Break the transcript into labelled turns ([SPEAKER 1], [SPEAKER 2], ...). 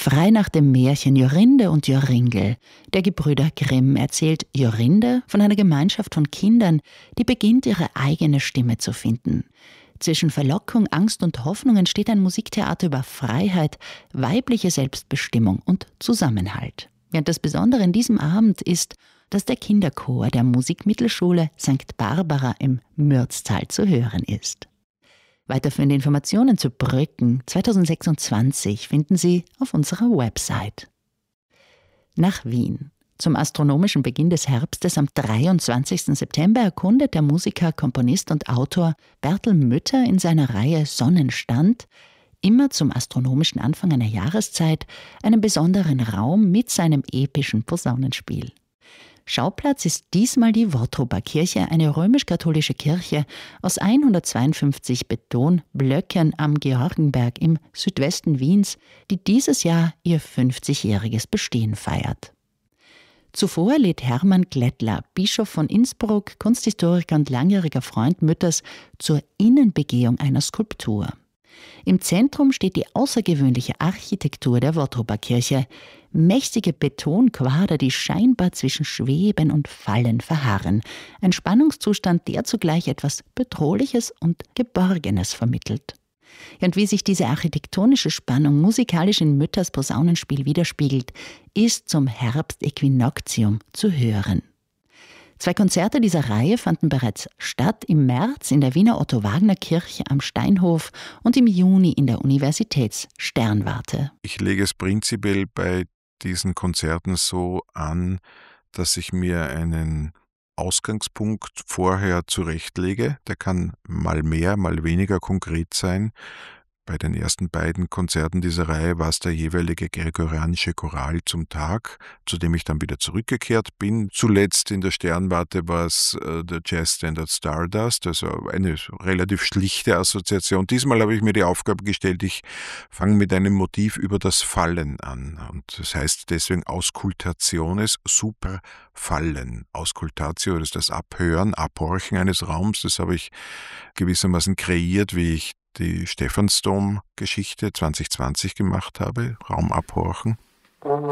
[SPEAKER 1] Frei nach dem Märchen Jorinde und Joringel der Gebrüder Grimm erzählt Jorinde von einer Gemeinschaft von Kindern, die beginnt, ihre eigene Stimme zu finden. Zwischen Verlockung, Angst und Hoffnung entsteht ein Musiktheater über Freiheit, weibliche Selbstbestimmung und Zusammenhalt. Während das Besondere in diesem Abend ist, dass der Kinderchor der Musikmittelschule St. Barbara im Mürztal zu hören ist. Weiterführende Informationen zu Brücken 2026 finden Sie auf unserer Website. Nach Wien. Zum astronomischen Beginn des Herbstes am 23. September erkundet der Musiker, Komponist und Autor Bertel Mütter in seiner Reihe Sonnenstand immer zum astronomischen Anfang einer Jahreszeit einen besonderen Raum mit seinem epischen Posaunenspiel. Schauplatz ist diesmal die Wortroper Kirche, eine römisch-katholische Kirche aus 152 Betonblöcken am Georgenberg im Südwesten Wiens, die dieses Jahr ihr 50-jähriges Bestehen feiert. Zuvor lädt Hermann Glättler, Bischof von Innsbruck, Kunsthistoriker und langjähriger Freund Mütters, zur Innenbegehung einer Skulptur. Im Zentrum steht die außergewöhnliche Architektur der Wortroper Kirche, mächtige Betonquader, die scheinbar zwischen Schweben und Fallen verharren. Ein Spannungszustand, der zugleich etwas Bedrohliches und Geborgenes vermittelt. Und wie sich diese architektonische Spannung musikalisch in Mütters Posaunenspiel widerspiegelt, ist zum Herbstäquinoktium zu hören. 2 Konzerte dieser Reihe fanden bereits statt, im März in der Wiener Otto-Wagner-Kirche am Steinhof und im Juni in der Universitätssternwarte.
[SPEAKER 2] Ich lege es prinzipiell bei diesen Konzerten so an, dass ich mir einen Ausgangspunkt vorher zurechtlege. Der kann mal mehr, mal weniger konkret sein. Bei den ersten beiden Konzerten dieser Reihe war es der jeweilige gregorianische Choral zum Tag, zu dem ich dann wieder zurückgekehrt bin. Zuletzt in der Sternwarte war es der Jazzstandard Stardust, also eine relativ schlichte Assoziation. Diesmal habe ich mir die Aufgabe gestellt, ich fange mit einem Motiv über das Fallen an. Und das heißt deswegen Auskultationes super Fallen. Auskultatio, das ist das Abhören, Abhorchen eines Raums. Das habe ich gewissermaßen kreiert, wie ich die Stephansdom-Geschichte 2020 gemacht habe, Raum abhorchen.